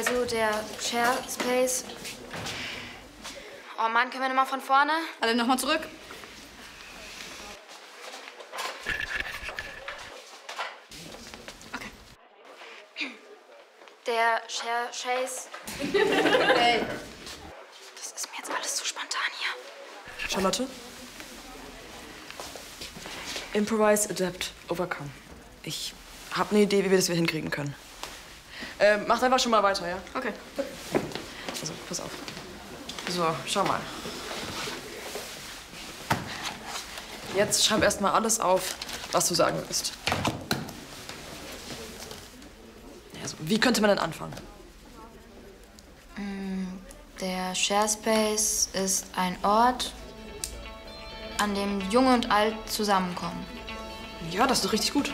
Also der Share Space. Oh Mann, können wir nochmal von vorne? Alle nochmal zurück. Okay. Der Share Chase. Hey. Das ist mir jetzt alles zu spontan hier. Charlotte? Improvise, adapt, overcome. Ich habe eine Idee, wie wir das wieder hinkriegen können. Macht einfach schon mal weiter, ja? Okay. Also, pass auf. So, schau mal. Jetzt schreib erst mal alles auf, was du sagen willst. Also, wie könnte man denn anfangen? Der Share Space ist ein Ort, an dem Jung und Alt zusammenkommen. Ja, das ist doch richtig gut.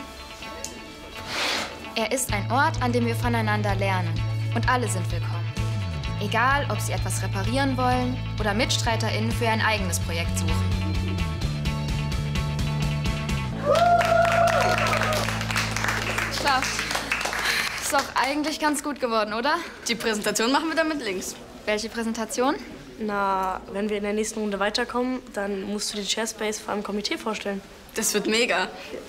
Er ist ein Ort, an dem wir voneinander lernen. Und alle sind willkommen. Egal, ob sie etwas reparieren wollen oder MitstreiterInnen für ein eigenes Projekt suchen. Schafft. Ist doch eigentlich ganz gut geworden, oder? Die Präsentation machen wir dann mit links. Welche Präsentation? Na, wenn wir in der nächsten Runde weiterkommen, dann musst du den ShareSpace vor einem Komitee vorstellen. Das wird mega.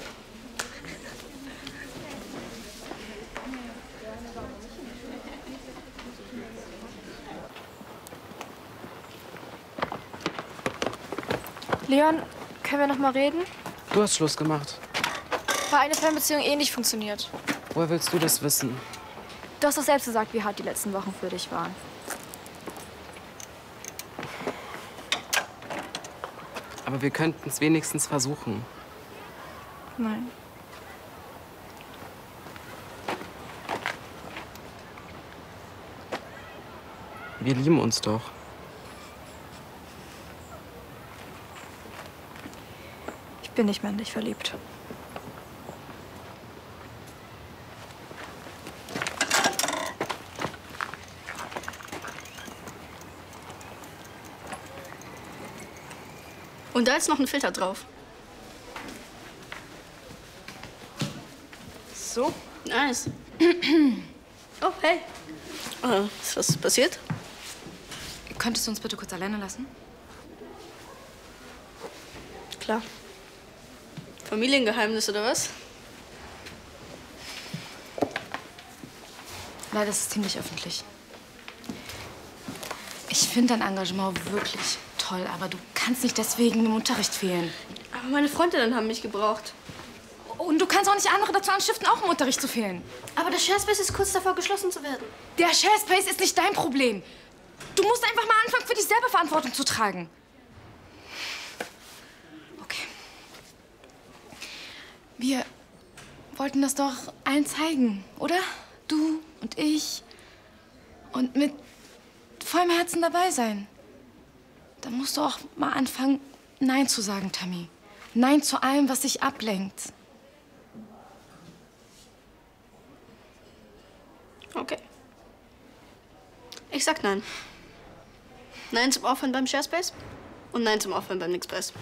Leon, können wir noch mal reden? Du hast Schluss gemacht. Weil eine Fernbeziehung eh nicht funktioniert. Woher willst du das wissen? Du hast doch selbst gesagt, wie hart die letzten Wochen für dich waren. Aber wir könnten es wenigstens versuchen. Nein. Wir lieben uns doch. Ich bin nicht mehr in dich verliebt. Und da ist noch ein Filter drauf. So? Nice. Oh, hey. Ist was passiert? Könntest du uns bitte kurz alleine lassen? Klar. Familiengeheimnis oder was? Leider ist es ziemlich öffentlich. Ich finde dein Engagement wirklich toll, aber du kannst nicht deswegen im Unterricht fehlen. Aber meine Freundinnen haben mich gebraucht. Und du kannst auch nicht andere dazu anstiften, auch im Unterricht zu fehlen. Aber der ShareSpace ist kurz davor, geschlossen zu werden. Der ShareSpace ist nicht dein Problem. Du musst einfach mal anfangen, für dich selber Verantwortung zu tragen. Okay. Wir wollten das doch allen zeigen, oder? Du und ich. Und mit vollem Herzen dabei sein. Dann musst du auch mal anfangen, Nein zu sagen, Tammy. Nein zu allem, was dich ablenkt. Okay. Ich sag nein. Nein zum Aufhören beim ShareSpace und nein zum Aufhören beim Nixpress.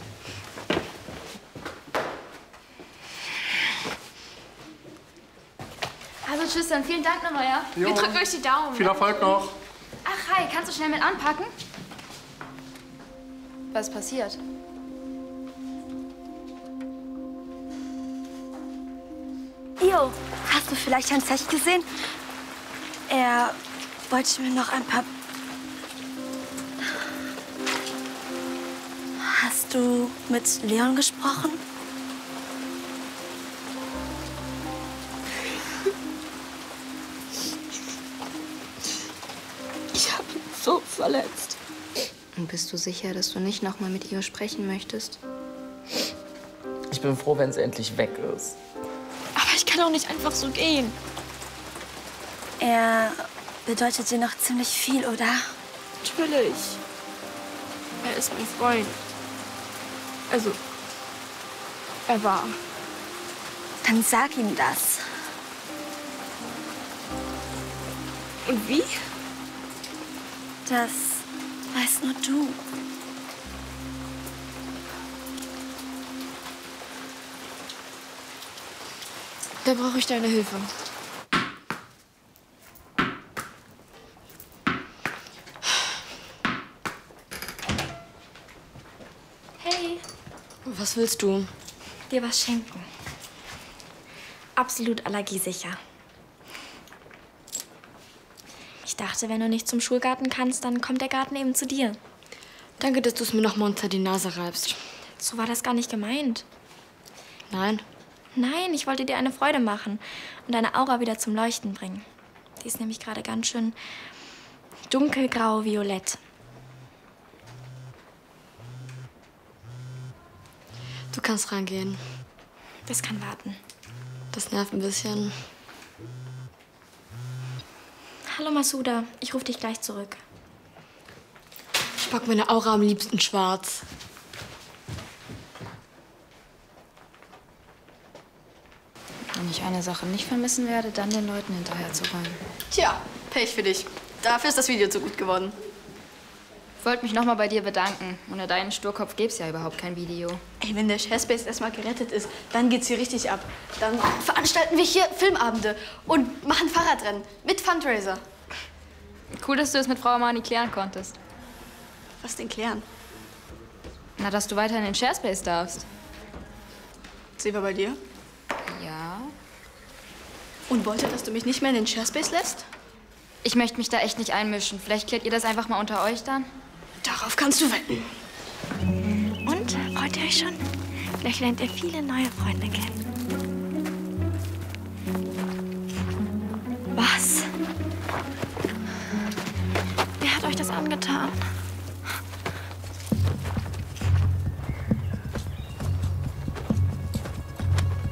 Also tschüss, dann vielen Dank nochmal, ja? Wir drücken euch die Daumen. Viel Erfolg noch. Ach, hi, kannst du schnell mit anpacken? Was ist passiert? Jo, hast du vielleicht Herrn Zech gesehen? Er wollte mir noch ein paar... Hast du mit Leon gesprochen? Ich habe ihn so verletzt. Und bist du sicher, dass du nicht noch mal mit ihr sprechen möchtest? Ich bin froh, wenn es endlich weg ist. Aber ich kann auch nicht einfach so gehen. Er bedeutet dir noch ziemlich viel, oder? Natürlich. Er ist mein Freund. Also, er war. Dann sag ihm das. Und wie? Das weißt nur du. Da brauche ich deine Hilfe. Was willst du? Dir was schenken. Absolut allergiesicher. Ich dachte, wenn du nicht zum Schulgarten kannst, dann kommt der Garten eben zu dir. Danke, dass du es mir noch mal unter die Nase reibst. So war das gar nicht gemeint. Nein. Nein, ich wollte dir eine Freude machen und deine Aura wieder zum Leuchten bringen. Die ist nämlich gerade ganz schön dunkelgrau-violett. Du kannst reingehen. Das kann warten. Das nervt ein bisschen. Hallo Masuda, ich rufe dich gleich zurück. Ich mag meine Aura am liebsten schwarz. Wenn ich eine Sache nicht vermissen werde, dann den Leuten hinterher zu rennen. Tja, Pech für dich. Dafür ist das Video zu gut geworden. Ich wollte mich nochmal bei dir bedanken. Ohne deinen Sturkopf gäbe es ja überhaupt kein Video. Ey, wenn der Sharespace erstmal gerettet ist, dann geht's hier richtig ab. Dann veranstalten wir hier Filmabende und machen Fahrradrennen mit Fundraiser. Cool, dass du es mit Frau Armani klären konntest. Was denn klären? Na, dass du weiter in den Sharespace darfst. Sie war bei dir? Ja. Und wollte, dass du mich nicht mehr in den Sharespace lässt? Ich möchte mich da echt nicht einmischen. Vielleicht klärt ihr das einfach mal unter euch dann? Darauf kannst du wetten. Und, freut ihr euch schon? Vielleicht lernt ihr viele neue Freunde kennen. Was? Wer hat euch das angetan?